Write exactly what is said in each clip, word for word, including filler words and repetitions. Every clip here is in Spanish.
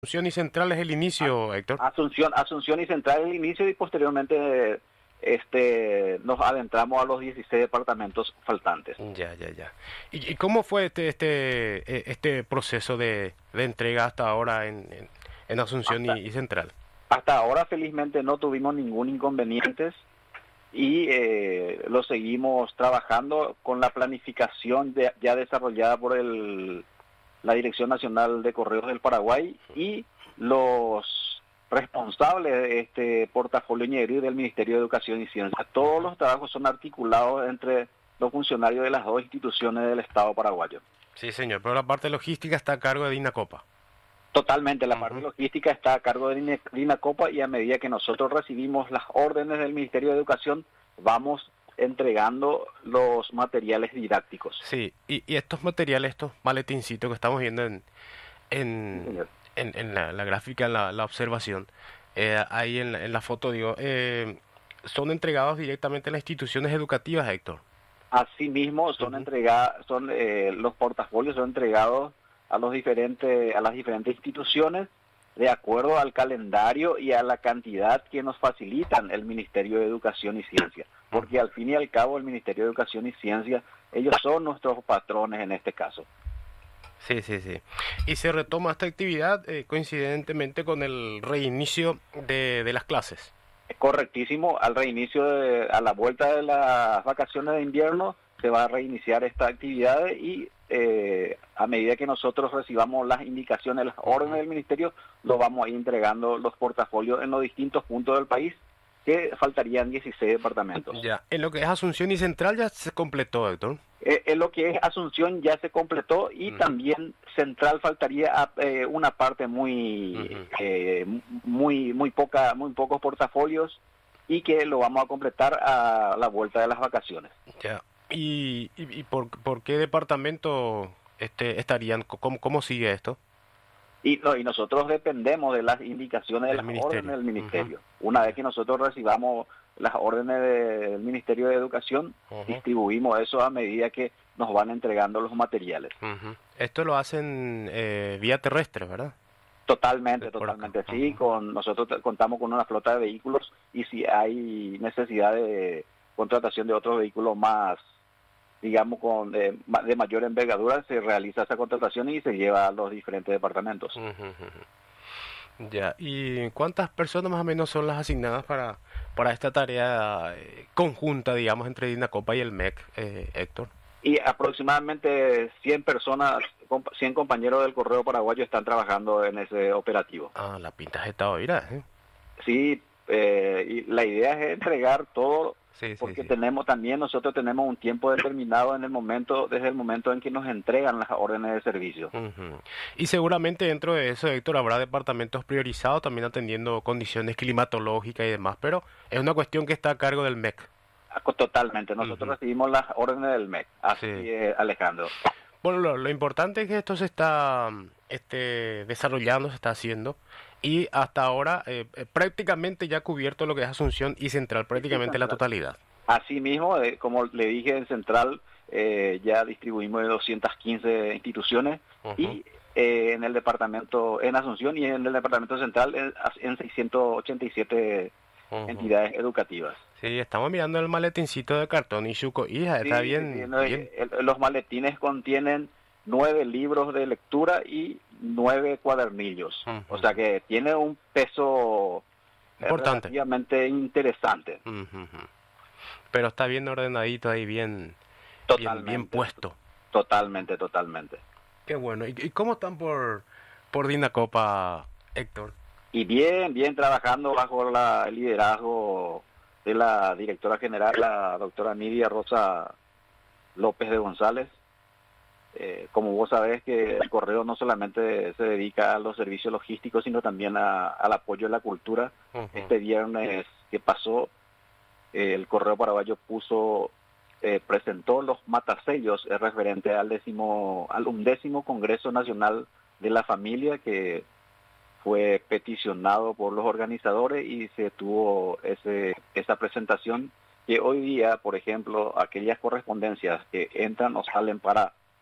Asunción y Central es el inicio, Héctor. Asunción, Asunción y Central el inicio y posteriormente este nos adentramos a los dieciséis departamentos faltantes. Ya, ya, ya. ¿Y, y cómo fue este este eh, este proceso de, de entrega hasta ahora en, en, en Asunción y, Hasta, y Central? hasta ahora felizmente no tuvimos ningún inconveniente y eh, lo seguimos trabajando con la planificación de, ya desarrollada por el, la Dirección Nacional de Correos del Paraguay y los responsables de este portafolio ñerí del Ministerio de Educación y Ciencia. Todos los trabajos son articulados entre los funcionarios de las dos instituciones del Estado paraguayo. Sí, señor, pero la parte logística está a cargo de Dinacopa. Totalmente, la Uh parte -huh. logística está a cargo de Dinacopa y a medida que nosotros recibimos las órdenes del Ministerio de Educación, vamos entregando los materiales didácticos. Sí, y, y estos materiales, estos maletincitos que estamos viendo en, Sí, en, señor. en, en la, la gráfica, en la, la observación, eh, ahí en la, en la foto, digo, eh, son entregados directamente a las instituciones educativas, Héctor. Asimismo, son Uh-huh. entregados, son eh, los portafolios son entregados a los diferentes, a las diferentes instituciones de acuerdo al calendario y a la cantidad que nos facilitan el Ministerio de Educación y Ciencia, porque al fin y al cabo el Ministerio de Educación y Ciencia, ellos son nuestros patrones en este caso. Sí, sí, sí. Y se retoma esta actividad eh, coincidentemente con el reinicio de, de las clases. Correctísimo, al reinicio, de, a la vuelta de las vacaciones de invierno, se va a reiniciar esta actividad y eh, a medida que nosotros recibamos las indicaciones, las órdenes del ministerio, lo vamos a ir entregando los portafolios en los distintos puntos del país, que faltarían dieciséis departamentos. Ya, en lo que es Asunción y Central ya se completó, Héctor. Eh, en lo que es Asunción ya se completó y uh-huh. también Central faltaría eh, una parte muy, uh-huh. eh, muy, muy poca, muy pocos portafolios y que lo vamos a completar a la vuelta de las vacaciones. Ya. ¿Y, y, y por, por qué departamento este, estarían? ¿Cómo, cómo sigue esto? Y, no, y nosotros dependemos de las indicaciones de las órdenes del ministerio. Uh-huh. Una vez que nosotros recibamos las órdenes del Ministerio de Educación, uh-huh. distribuimos eso a medida que nos van entregando los materiales. Uh-huh. Esto lo hacen eh, vía terrestre, ¿verdad? Totalmente, totalmente. Sí, uh-huh. con nosotros contamos con una flota de vehículos y si hay necesidad de contratación de otros vehículos más, digamos, con de, de mayor envergadura, se realiza esa contratación y se lleva a los diferentes departamentos. Uh-huh. Ya, ¿y cuántas personas más o menos son las asignadas para, para esta tarea eh, conjunta, digamos, entre Dinacopa y el M E C, eh, Héctor? Y aproximadamente cien personas, cien compañeros del Correo Paraguayo están trabajando en ese operativo. Ah, la pinta está oída, ¿eh? Sí, eh, y la idea es entregar todo. Sí, porque sí, sí. tenemos también, nosotros tenemos un tiempo determinado en el momento, desde el momento en que nos entregan las órdenes de servicio. Uh-huh. Y seguramente dentro de eso, Héctor, habrá departamentos priorizados también atendiendo condiciones climatológicas y demás, pero es una cuestión que está a cargo del M E C. Totalmente, nosotros uh-huh. recibimos las órdenes del M E C, así sí. es, Alejandro. Bueno, lo, lo importante es que esto se está este, desarrollando, se está haciendo, y hasta ahora eh, prácticamente ya cubierto lo que es Asunción y Central, prácticamente la totalidad. Asimismo, eh, como le dije, en Central eh, ya distribuimos doscientas quince instituciones uh-huh. y eh, en el departamento, en Asunción y en el departamento central en, en seiscientas ochenta y siete uh-huh. entidades educativas. Sí, estamos mirando el maletincito de cartón y Chuco, hija, está sí, bien, sí, no, bien. El, los maletines contienen nueve libros de lectura y nueve cuadernillos, uh-huh. o sea que tiene un peso importante, relativamente interesante. Uh-huh. Pero está bien ordenadito ahí, bien, bien, bien puesto. Totalmente, totalmente. Qué bueno. ¿Y, y cómo están por, por Dinacopa, Héctor? Y bien, bien trabajando bajo la, el liderazgo de la directora general, la doctora Nidia Rosa López de González. Eh, como vos sabés que el Correo no solamente se dedica a los servicios logísticos, sino también a, al apoyo de la cultura. Uh-huh. Este viernes que pasó, el Correo Paraguayo puso, eh, presentó los matasellos eh, referente al décimo, al undécimo Congreso Nacional de la Familia, que fue peticionado por los organizadores y se tuvo ese, esa presentación, que hoy día, por ejemplo, aquellas correspondencias que entran o salen para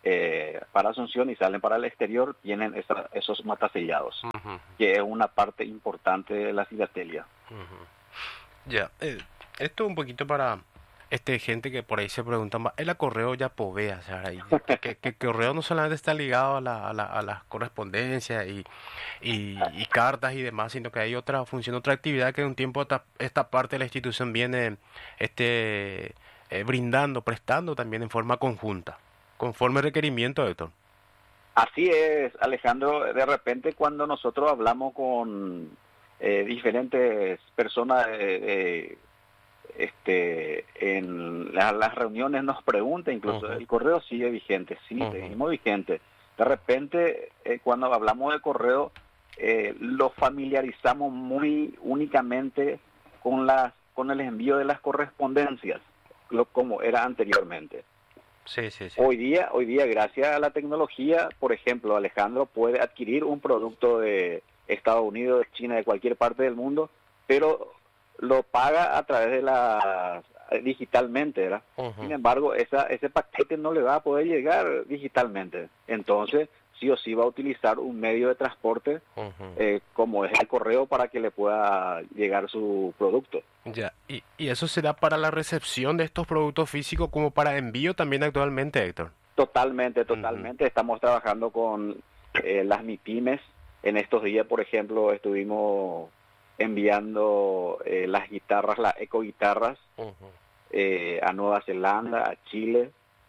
eh, para Asunción y salen para el exterior, tienen esa, esos matasellados, Ujú. que es una parte importante de la filatelia. Ujú. Ya, eh, esto un poquito para este gente que por ahí se preguntan, "Va, el correo ya povea, o sea, ahí, que, que, que correo no solamente está ligado a la, a la, a las correspondencias y, y, y cartas y demás, sino que hay otra función, otra actividad que de un tiempo esta, esta parte de la institución viene este eh, brindando, prestando también en forma conjunta, conforme requerimiento, Héctor. Así es, Alejandro, de repente cuando nosotros hablamos con eh, diferentes personas eh, eh, este, en la- las reuniones nos preguntan, incluso Ujú, el correo sigue vigente, sí, ujú, seguimos vigente. De repente, eh, cuando hablamos de correo, eh, lo familiarizamos muy únicamente con las con el envío de las correspondencias, lo como era anteriormente. sí, sí, sí. Hoy día, hoy día, gracias a la tecnología, por ejemplo, Alejandro puede adquirir un producto de Estados Unidos, de China, de cualquier parte del mundo, pero lo paga a través de la digitalmente, ¿verdad? Ujú, Sin embargo, esa, ese paquete no le va a poder llegar digitalmente. Entonces, sí o sí va a utilizar un medio de transporte ujú. eh, como es el correo para que le pueda llegar su producto. Ya, y, y eso será para la recepción de estos productos físicos como para envío también actualmente, Héctor. Totalmente, Ujú, totalmente. Estamos trabajando con eh, las MIPIMES. En estos días, por ejemplo, estuvimos enviando eh, las guitarras, las ecoguitarras, ujú. eh, a Nueva Zelanda, a Chile,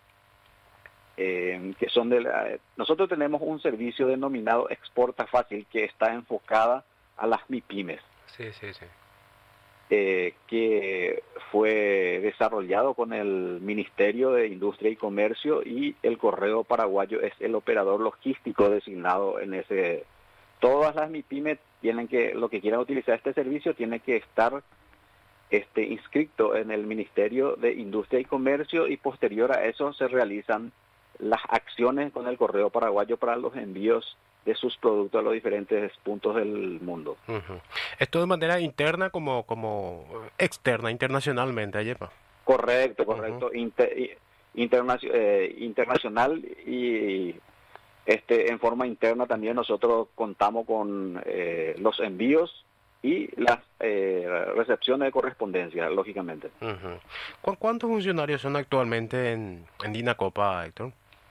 eh, que son de la- nosotros tenemos un servicio denominado Exporta Fácil que está enfocada a las MIPIMES, Sí, sí, sí. eh, que fue desarrollado con el Ministerio de Industria y Comercio, y el Correo Paraguayo es el operador logístico designado en ese. Todas las MIPYME tienen que, lo que quieran utilizar este servicio, tiene que estar este, inscrito en el Ministerio de Industria y Comercio, y posterior a eso se realizan las acciones con el Correo Paraguayo para los envíos de sus productos a los diferentes puntos del mundo. Ujú. Esto de manera interna como, como externa, internacionalmente, Ayepa. Correcto, Ujú. correcto. Inter, internacio, eh, internacional y este en forma interna también nosotros contamos con eh, los envíos y las eh, recepciones de correspondencia, lógicamente. Ujú. ¿Cu- ¿Cuántos funcionarios son actualmente en, en Dinacopa, Héctor?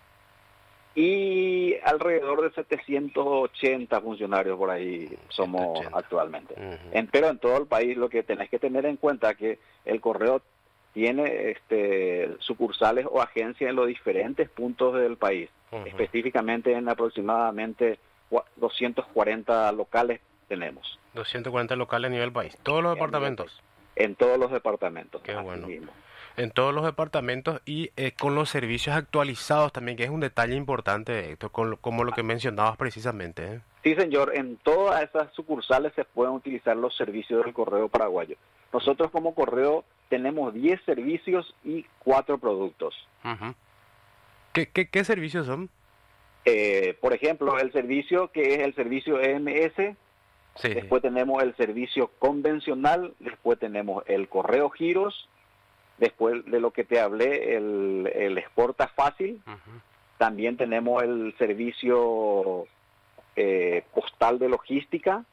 Y alrededor de setecientos ochenta funcionarios por ahí somos ciento ochenta. actualmente. Ujú, En, pero en todo el país lo que tenés que tener en cuenta es que el correo tiene este, sucursales o agencias en los diferentes puntos del país, ujú. específicamente en aproximadamente cua- doscientos cuarenta locales tenemos doscientos cuarenta locales a nivel país. Todos los a nivel país, departamentos. en todos los departamentos, Qué así bueno. mismo. En todos los departamentos y eh, con los servicios actualizados también, que es un detalle importante, Héctor, con lo- como lo que mencionabas precisamente. ¿Eh? Sí, señor, en todas esas sucursales se pueden utilizar los servicios del correo paraguayo. Nosotros como correo tenemos diez servicios y cuatro productos. Ujú. ¿Qué, qué, qué servicios son? Eh, por ejemplo, el servicio que es el servicio E M S, Sí, sí. después tenemos el servicio convencional, después tenemos el correo giros, después de lo que te hablé, el, el exporta fácil, Ujú. también tenemos el servicio eh, postal de logística,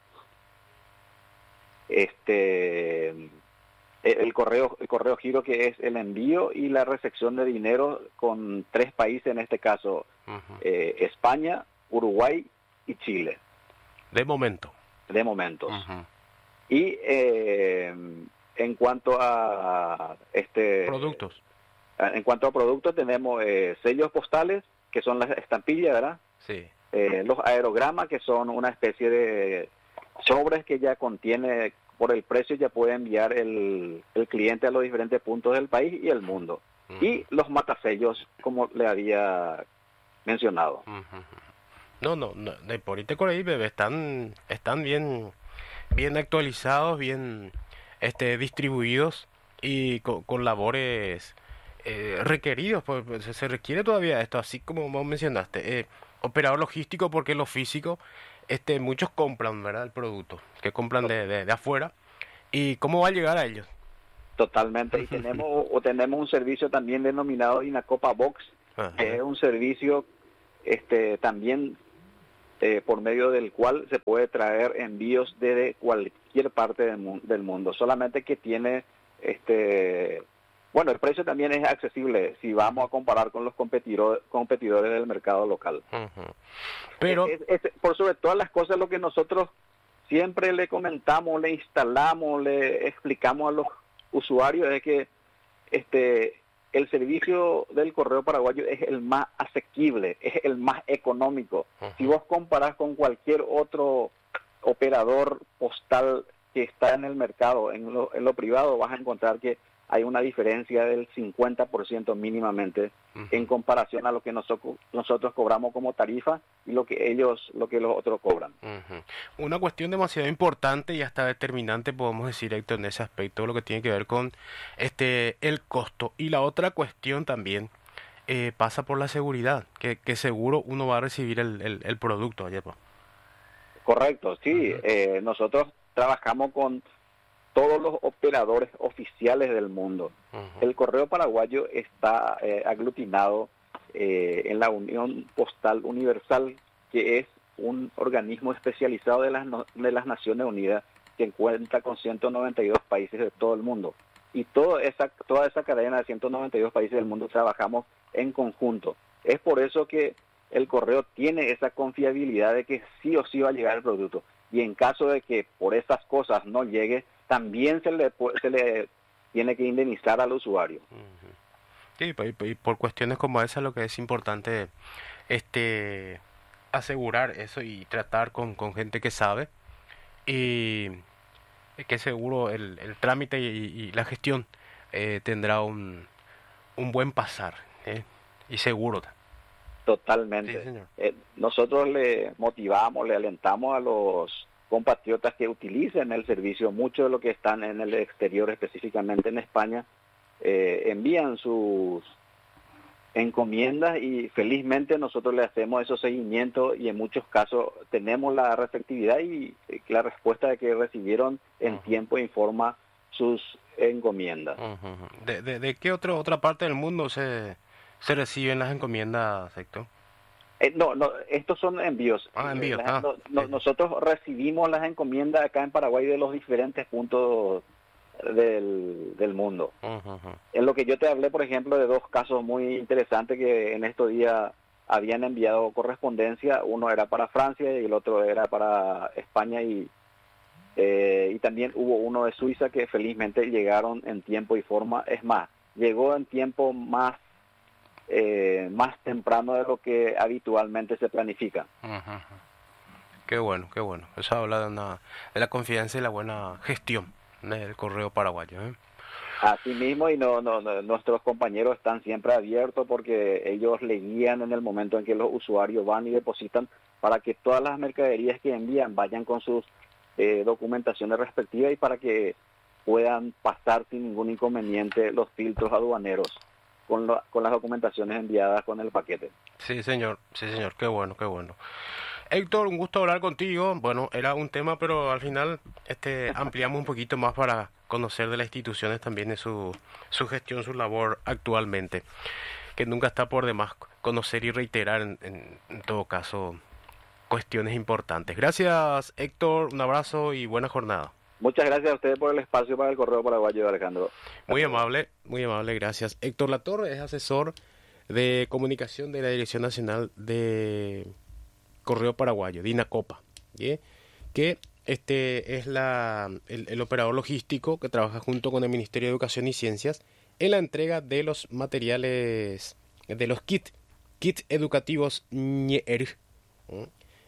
este el correo el correo giro, que es el envío y la recepción de dinero con tres países, en este caso Ujú. eh, España, Uruguay y Chile, De momento. de momentos. Ujú. Y eh, en cuanto a este Productos. en cuanto a productos, tenemos eh, sellos postales, que son las estampillas, ¿verdad? Sí. Eh, los aerogramas, que son una especie de sobres que ya contiene, por el precio ya puede enviar el, el cliente a los diferentes puntos del país y el mundo. Ujú. Y los matasellos, como le había mencionado. Ujú. No, no, no, de por ahí te corrí, bebé, están, están bien, bien actualizados, bien, este, distribuidos y co- con, labores eh, requeridos, pues, pues, se se requiere todavía esto, así como vos mencionaste, eh, operador logístico, porque lo físico, este, muchos compran, ¿verdad? El producto, que compran de, de, de afuera, y cómo va a llegar a ellos. Totalmente. Y tenemos o tenemos un servicio también denominado Inacopa Box, Ajá. Es un servicio este también eh, por medio del cual se puede traer envíos desde cualquier parte del, mu del mundo, solamente que tiene este bueno, el precio también es accesible si vamos a comparar con los competidores competidores del mercado local. Ujú. Pero Es, es, es, por sobre todas las cosas, lo que nosotros siempre le comentamos, le instalamos, le explicamos a los usuarios es que este el servicio del correo paraguayo es el más asequible, es el más económico. uh-huh. Si vos comparás con cualquier otro operador postal que está en el mercado, en lo, en lo privado, vas a encontrar que hay una diferencia del cincuenta por ciento mínimamente uh-huh. en comparación a lo que nosotros nosotros cobramos como tarifa y lo que ellos, lo que los otros cobran. Uh-huh. Una cuestión demasiado importante y hasta determinante, podemos decir, Héctor, en ese aspecto, lo que tiene que ver con este el costo. Y la otra cuestión también eh, pasa por la seguridad, que, que seguro uno va a recibir el, el, el producto ayer. Correcto, sí. Uh-huh. eh, nosotros trabajamos con todos los operadores oficiales del mundo. Uh-huh. El correo paraguayo está eh, aglutinado eh, en la Unión Postal Universal, que es un organismo especializado de las, no, de las Naciones Unidas que cuenta con ciento noventa y dos países de todo el mundo. Y toda esa, toda esa cadena de ciento noventa y dos países del mundo trabajamos en conjunto. Es por eso que el correo tiene esa confiabilidad de que sí o sí va a llegar el producto. Y en caso de que por esas cosas no llegue, también se le, se le tiene que indemnizar al usuario. Sí, y por cuestiones como esa lo que es importante este asegurar eso y tratar con, con gente que sabe y que seguro el, el trámite y, y la gestión eh, tendrá un, un buen pasar ¿eh? Y seguro. Totalmente. Sí, señor. Eh, nosotros le motivamos, le alentamos a los compatriotas que utilicen el servicio. Muchos de los que están en el exterior, específicamente en España, eh, envían sus encomiendas y felizmente nosotros le hacemos esos seguimientos y en muchos casos tenemos la receptividad y la respuesta de que recibieron en uh-huh. tiempo y forma sus encomiendas. Uh-huh. ¿De, de, de qué otro, otra parte del mundo se, se reciben las encomiendas, Héctor? Eh, no, no, estos son envíos. Ah, envíos. Eh, ah, no, no, sí. Nosotros recibimos las encomiendas acá en Paraguay de los diferentes puntos del, del mundo. Uh-huh. En lo que yo te hablé, por ejemplo, de dos casos muy interesantes que en estos días habían enviado correspondencia. Uno era para Francia y el otro era para España y, eh, y también hubo uno de Suiza que felizmente llegaron en tiempo y forma. Es más, llegó en tiempo más Eh, más temprano de lo que habitualmente se planifica. Uh-huh. Qué bueno, qué bueno. Eso habla de, una, de la confianza y la buena gestión del correo paraguayo. ¿eh? Así mismo, y no, no, no, nuestros compañeros están siempre abiertos porque ellos le guían en el momento en que los usuarios van y depositan para que todas las mercaderías que envían vayan con sus eh, documentaciones respectivas y para que puedan pasar sin ningún inconveniente los filtros aduaneros con, lo, con las documentaciones enviadas con el paquete. Sí, señor, sí, señor, qué bueno, qué bueno. Héctor, un gusto hablar contigo. Bueno, era un tema, pero al final este ampliamos un poquito más para conocer de las instituciones también de su, su gestión, su labor actualmente, que nunca está por demás conocer y reiterar en, en, en todo caso cuestiones importantes. Gracias, Héctor, un abrazo y buena jornada. Muchas gracias a ustedes por el espacio para el Correo Paraguayo, Alejandro. Muy amable, muy amable, gracias. Héctor Latorre es asesor de comunicación de la Dirección Nacional de Correo Paraguayo, DINACOPA, ¿sí? Que este es la el, el operador logístico que trabaja junto con el Ministerio de Educación y Ciencias en la entrega de los materiales, de los kits, kits educativos ñer, ¿sí?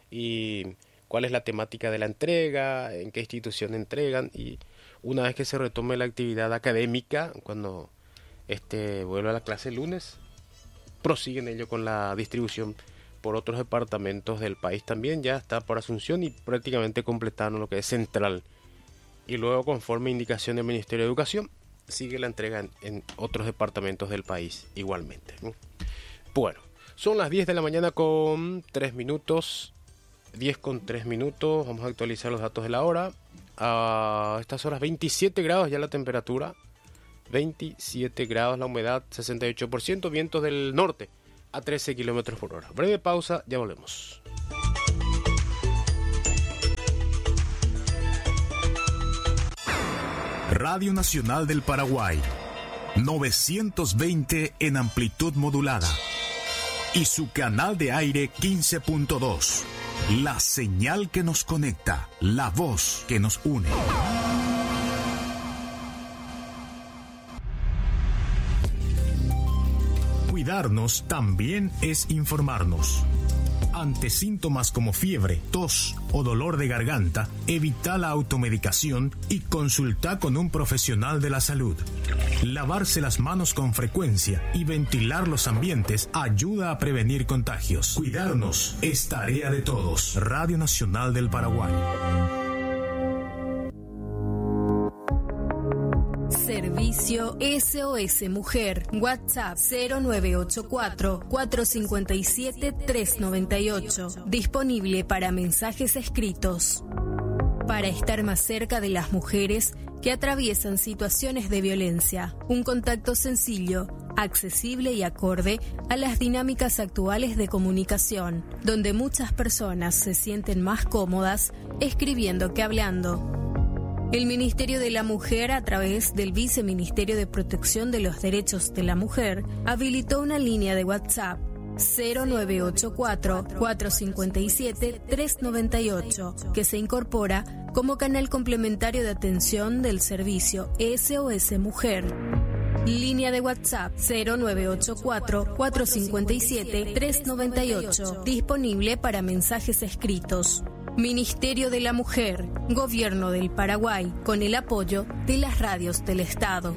Y cuál es la temática de la entrega, en qué institución entregan, y una vez que se retome la actividad académica, cuando este vuelva a la clase el lunes, prosiguen ello con la distribución por otros departamentos del país también. Ya está por Asunción y prácticamente completaron lo que es Central, y luego, conforme indicación del Ministerio de Educación, sigue la entrega en, en otros departamentos del país igualmente, ¿no? Bueno, son las diez de la mañana con tres minutos, diez con tres minutos. Vamos a actualizar los datos de la hora. A estas horas veintisiete grados ya la temperatura, veintisiete grados la humedad, sesenta y ocho por ciento, vientos del norte a trece kilómetros por hora. Breve pausa, ya volvemos. Radio Nacional del Paraguay, novecientos veinte en amplitud modulada. Y su canal de aire quince punto dos. La señal que nos conecta, la voz que nos une. Cuidarnos también es informarnos. Ante síntomas como fiebre, tos o dolor de garganta, evita la automedicación y consulta con un profesional de la salud. Lavarse las manos con frecuencia y ventilar los ambientes ayuda a prevenir contagios. Cuidarnos es tarea de todos. Radio Nacional del Paraguay. Servicio S O S Mujer. WhatsApp cero nueve ocho cuatro, cuatro cinco siete, tres nueve ocho. Disponible para mensajes escritos. Para estar más cerca de las mujeres que atraviesan situaciones de violencia. Un contacto sencillo, accesible y acorde a las dinámicas actuales de comunicación, donde muchas personas se sienten más cómodas escribiendo que hablando. El Ministerio de la Mujer, a través del Viceministerio de Protección de los Derechos de la Mujer, habilitó una línea de WhatsApp cero nueve ocho cuatro, cuatro cinco siete, tres nueve ocho, que se incorpora como canal complementario de atención del servicio S O S Mujer. Línea de WhatsApp cero nueve ocho cuatro, cuatro cinco siete, tres nueve ocho, disponible para mensajes escritos. Ministerio de la Mujer, Gobierno del Paraguay, con el apoyo de las radios del Estado.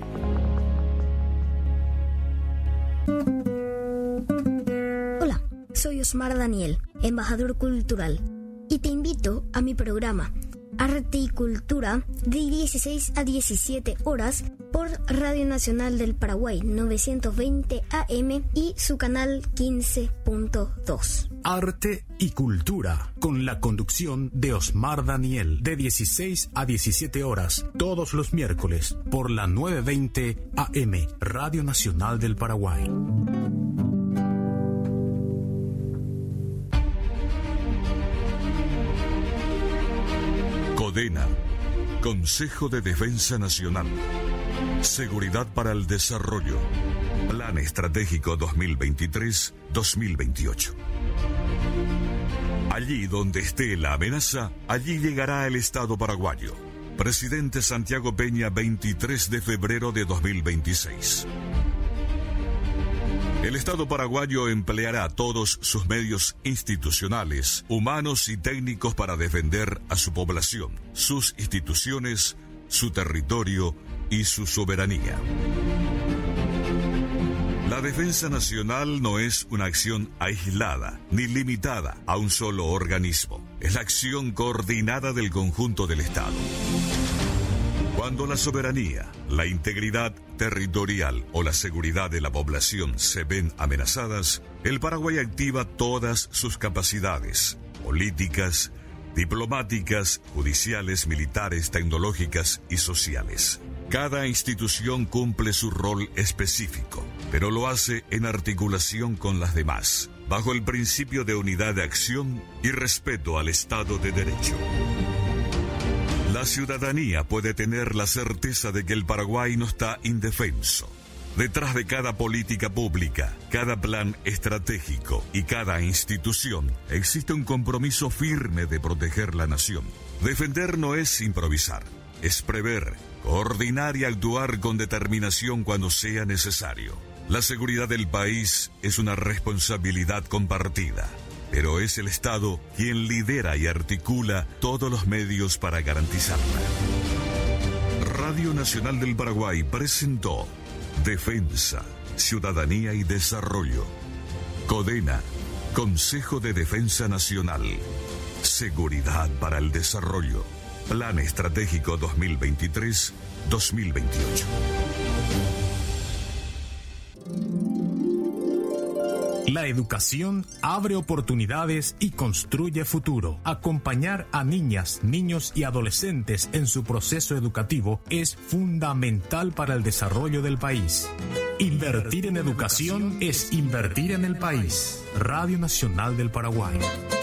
Hola, soy Osmar Daniel, embajador cultural, y te invito a mi programa Arte y Cultura de dieciséis a diecisiete horas por Radio Nacional del Paraguay novecientos veinte A M y su canal quince punto dos. Arte y Cultura, con la conducción de Osmar Daniel, de dieciséis a diecisiete horas, todos los miércoles, por la novecientos veinte A M, Radio Nacional del Paraguay. CODENA, Consejo de Defensa Nacional. Seguridad para el Desarrollo. Plan Estratégico dos mil veintitrés a dos mil veintiocho. Allí donde esté la amenaza, allí llegará el Estado paraguayo. Presidente Santiago Peña, veintitrés de febrero de dos mil veintiséis. El Estado paraguayo empleará todos sus medios institucionales, humanos y técnicos para defender a su población, sus instituciones, su territorio y su soberanía. La defensa nacional no es una acción aislada ni limitada a un solo organismo. Es la acción coordinada del conjunto del Estado. Cuando la soberanía, la integridad territorial o la seguridad de la población se ven amenazadas, el Paraguay activa todas sus capacidades políticas, diplomáticas, judiciales, militares, tecnológicas y sociales. Cada institución cumple su rol específico, pero lo hace en articulación con las demás, bajo el principio de unidad de acción y respeto al Estado de Derecho. La ciudadanía puede tener la certeza de que el Paraguay no está indefenso. Detrás de cada política pública, cada plan estratégico y cada institución existe un compromiso firme de proteger la nación. Defender no es improvisar, es prever, coordinar y actuar con determinación cuando sea necesario. La seguridad del país es una responsabilidad compartida, pero es el Estado quien lidera y articula todos los medios para garantizarla. Radio Nacional del Paraguay presentó Defensa, Ciudadanía y Desarrollo. CODENA, Consejo de Defensa Nacional. Seguridad para el Desarrollo. Plan Estratégico dos mil veintitrés a dos mil veintiocho. La educación abre oportunidades y construye futuro. Acompañar a niñas, niños y adolescentes en su proceso educativo es fundamental para el desarrollo del país. Invertir en educación es invertir en el país. Radio Nacional del Paraguay.